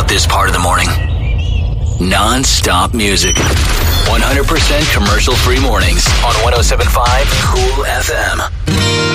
about this part of the morning. Non-stop music. 100% commercial-free mornings on 107.5 Cool FM.